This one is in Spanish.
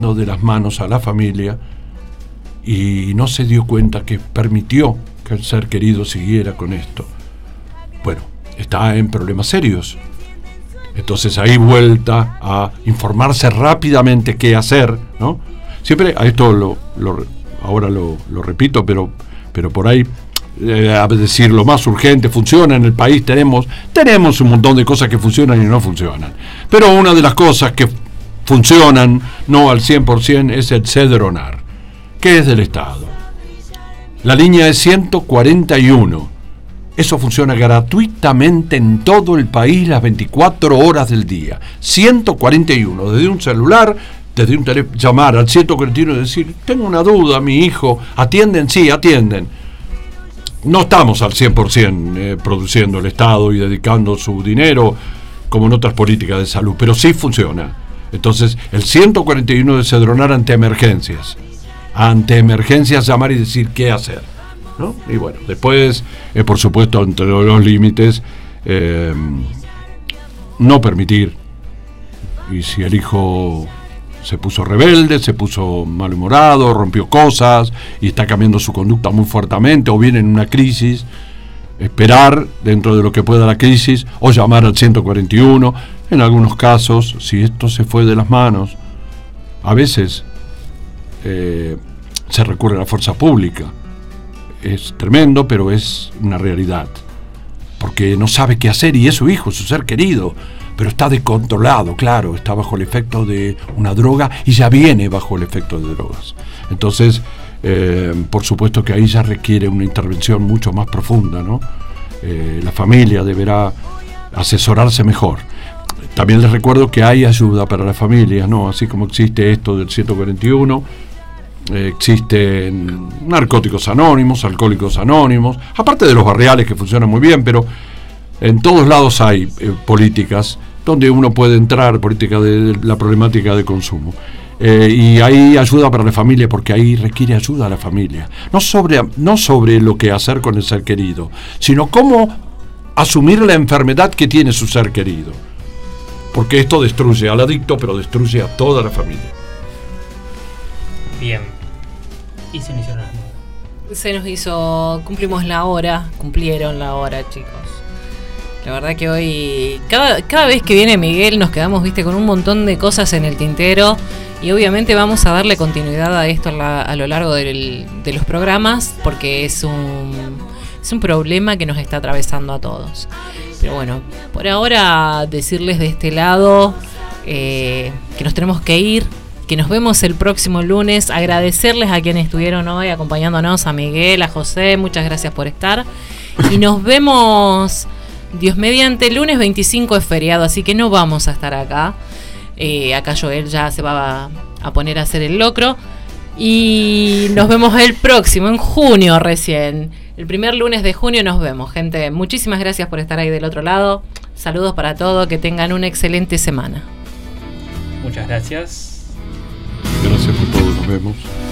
de las manos a la familia y no se dio cuenta que permitió que el ser querido siguiera con esto. Bueno, está en problemas serios. Entonces ahí vuelta a informarse rápidamente qué hacer, ¿no? Siempre a esto ahora lo repito, pero por ahí a decir lo más urgente, funciona en el país, tenemos un montón de cosas que funcionan y no funcionan. Pero una de las cosas que funcionan, no al 100%, es el Cedronar, que es del Estado. La línea es 141. Eso funciona gratuitamente en todo el país las 24 horas del día. 141, desde un celular, desde un teléfono, llamar al 141 y decir, tengo una duda, mi hijo, ¿atienden? Sí, atienden. No estamos al 100% produciendo el Estado y dedicando su dinero como en otras políticas de salud, pero sí funciona. Entonces, el 141 de Cedronar ante emergencias. Ante emergencias llamar y decir qué hacer, ¿no? Y bueno, después, por supuesto, entre los límites, no permitir. Y si el hijo se puso rebelde, se puso malhumorado, rompió cosas y está cambiando su conducta muy fuertemente, o viene en una crisis, esperar dentro de lo que pueda la crisis, o llamar al 141. En algunos casos, si esto se fue de las manos, a veces se recurre a la fuerza pública. Es tremendo, pero es una realidad, porque no sabe qué hacer y es su hijo, su ser querido, pero está descontrolado, claro, está bajo el efecto de una droga y ya viene bajo el efecto de drogas. Entonces, por supuesto que ahí ya requiere una intervención mucho más profunda, ¿no? La familia deberá asesorarse mejor. También les recuerdo que hay ayuda para las familias, ¿no? Así como existe esto del 141, existen narcóticos anónimos, alcohólicos anónimos, aparte de los barriales que funcionan muy bien, pero en todos lados hay políticas donde uno puede entrar, política de la problemática de consumo. Y hay ayuda para la familia, porque ahí requiere ayuda a la familia. No sobre lo que hacer con el ser querido, sino cómo asumir la enfermedad que tiene su ser querido. Porque esto destruye al adicto, pero destruye a toda la familia. Bien. Y se nos hicieron las 9. Cumplimos la hora, cumplieron la hora, chicos. La verdad que hoy, cada vez que viene Miguel nos quedamos, con un montón de cosas en el tintero, y obviamente vamos a darle continuidad a esto a lo largo de los programas, porque es un problema que nos está atravesando a todos. Pero bueno, por ahora decirles de este lado que nos tenemos que ir, que nos vemos el próximo lunes, agradecerles a quienes estuvieron hoy acompañándonos, a Miguel, a José, muchas gracias por estar, y nos vemos, Dios mediante, el lunes 25 es feriado, así que no vamos a estar acá. Acá Joel ya se va a poner a hacer el locro, y nos vemos el próximo, en junio recién. El primer lunes de junio nos vemos, gente. Muchísimas gracias por estar ahí del otro lado. Saludos para todos, que tengan una excelente semana. Muchas gracias. Gracias por todo, nos vemos.